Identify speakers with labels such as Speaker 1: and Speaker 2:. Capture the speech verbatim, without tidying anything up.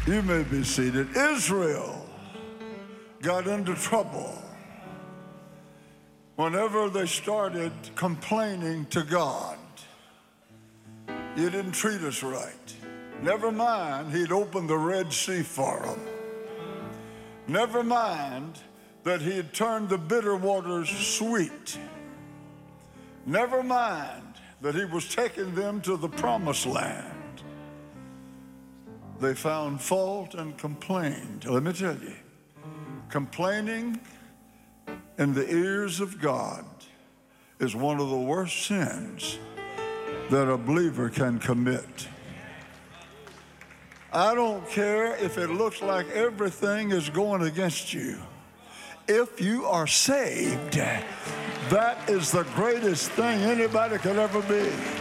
Speaker 1: You may be seated. Israel got into trouble whenever they started complaining to God. You didn't treat us right. Never mind, he'd opened the Red Sea for them. Never mind that he had turned the bitter waters sweet. Never mind that he was taking them to the promised land. They found fault and complained. Let me tell you, complaining in the ears of God is one of the worst sins that a believer can commit. I don't care if it looks like everything is going against you. If you are saved, that is the greatest thing anybody could ever be.